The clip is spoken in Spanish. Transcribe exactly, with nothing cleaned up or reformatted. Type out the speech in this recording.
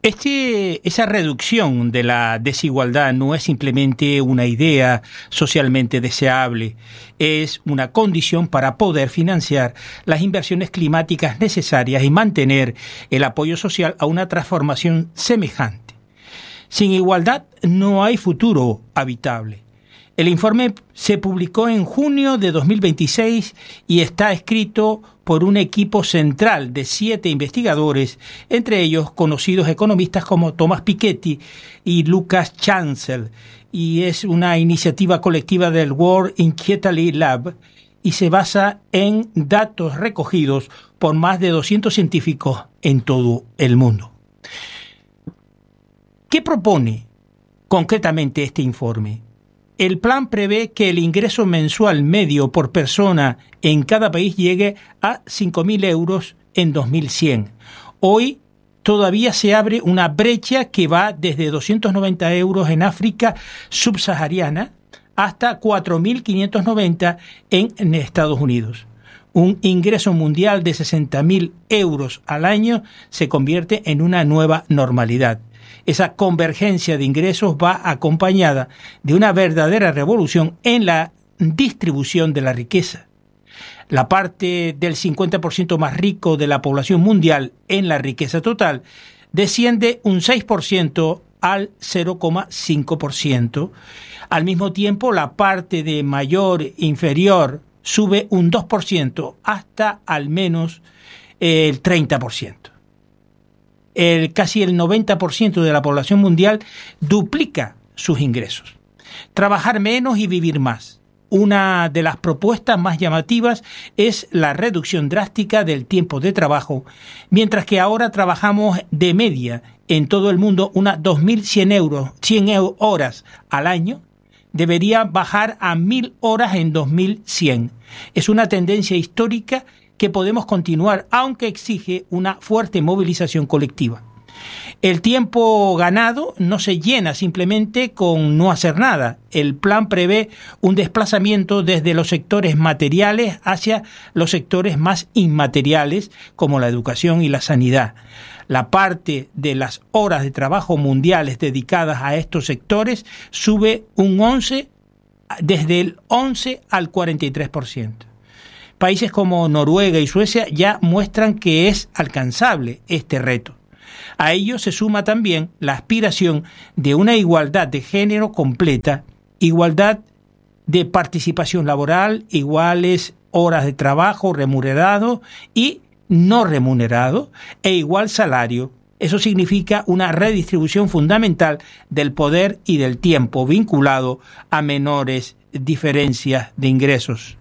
Este, esa reducción de la desigualdad no es simplemente una idea socialmente deseable, es una condición para poder financiar las inversiones climáticas necesarias y mantener el apoyo social a una transformación semejante. Sin igualdad no hay futuro habitable. El informe se publicó en junio de dos mil veintiséis y está escrito por un equipo central de siete investigadores, entre ellos conocidos economistas como Thomas Piketty y Lucas Chancel, y es una iniciativa colectiva del World Inquietly Lab y se basa en datos recogidos por más de doscientos científicos en todo el mundo. ¿Qué propone concretamente este informe? El plan prevé que el ingreso mensual medio por persona en cada país llegue a cinco mil euros en dos mil cien. Hoy todavía se abre una brecha que va desde doscientos noventa euros en África subsahariana hasta cuatro mil quinientos noventa en, en Estados Unidos. Un ingreso mundial de sesenta mil euros al año se convierte en una nueva normalidad. Esa convergencia de ingresos va acompañada de una verdadera revolución en la distribución de la riqueza. La parte del cincuenta por ciento más rico de la población mundial en la riqueza total desciende un seis por ciento al cero coma cinco por ciento. Al mismo tiempo, la parte de mayor inferior sube un dos por ciento hasta al menos el treinta por ciento. El, casi el noventa por ciento de la población mundial duplica sus ingresos. Trabajar menos y vivir más. Una de las propuestas más llamativas es la reducción drástica del tiempo de trabajo, mientras que ahora trabajamos de media en todo el mundo unas dos mil cien euros, cien horas al año, debería bajar a mil horas en dos mil cien. Es una tendencia histórica que podemos continuar, aunque exige una fuerte movilización colectiva. El tiempo ganado no se llena simplemente con no hacer nada. El plan prevé un desplazamiento desde los sectores materiales hacia los sectores más inmateriales, como la educación y la sanidad. La parte de las horas de trabajo mundiales dedicadas a estos sectores sube un once, desde el once al cuarenta y tres por ciento. Países como Noruega y Suecia ya muestran que es alcanzable este reto. A ello se suma también la aspiración de una igualdad de género completa, igualdad de participación laboral, iguales horas de trabajo remunerado y no remunerado e igual salario. Eso significa una redistribución fundamental del poder y del tiempo vinculado a menores diferencias de ingresos.